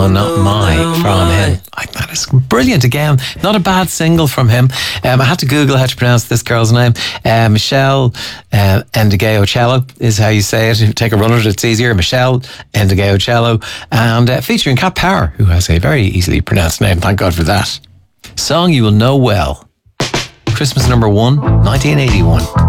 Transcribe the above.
Not My from him. That is brilliant. Again, not a bad single from him. I had to Google how to pronounce this girl's name. Michelle Ndegeocello is how you say it. If you take a run at it, it's easier. Michelle Ndegeocello, and featuring Cat Power, who has a very easily pronounced name. Thank God for that. Song you will know well. Christmas number 1, 1981.